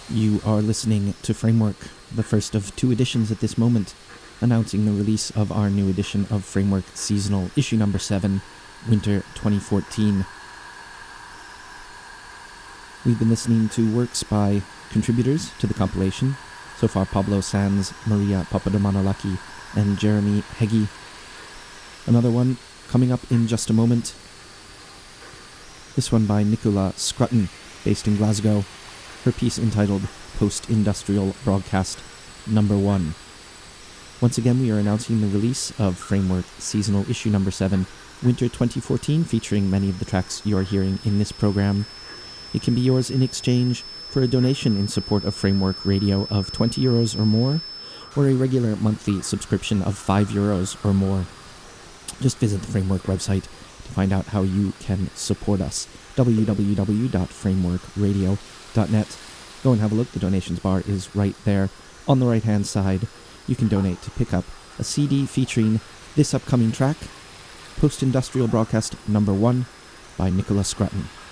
You are listening to Framework, the first of two editions at this moment, announcing the release of our new edition of Framework Seasonal, issue number 7, Winter 2014. We've been listening to works by contributors to the compilation, so far Pablo Sanz, Maria Papadomanolaki, and Jeremy Heggie. Another one coming up in just a moment. This one by Nicola Scrutton, based in Glasgow. Her piece entitled Post-Industrial Broadcast Number 1. Once again, we are announcing the release of Framework Seasonal Issue Number 7, Winter 2014, featuring many of the tracks you are hearing in this program. It can be yours in exchange for a donation in support of Framework Radio of €20 or more, or a regular monthly subscription of €5 or more. Just visit the Framework website to find out how you can support us. www.frameworkradio.net. Go and have a look. The donations bar is right there. On the right hand side, you can donate to pick up a CD featuring this upcoming track, Post-Industrial Broadcast Number 1 by Nicola Scrutton.